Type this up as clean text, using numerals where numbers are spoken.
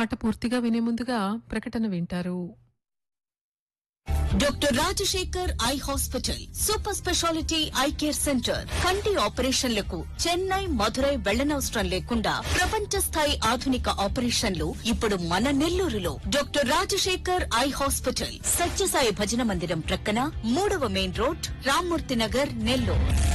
పాట పూర్తిగా వినే ముందుగా ప్రకటన వింటారు. Doctor Rajasekhar eye hospital super speciality eye care centre కంటి ఆపరేషన్లకు చెన్నై, మధురై వెళ్లనవసరం లేకుండా ప్రపంచ స్థాయి ఆధునిక ఆపరేషన్లు ఇప్పుడు మన నెల్లూరులో. Doctor Rajasekhar eye hospital, Sathya Sai భజన మందిరం ప్రక్కన 3వ మెయిన్ రోడ్, రామ్మూర్తి నగర్, నెల్లూరు.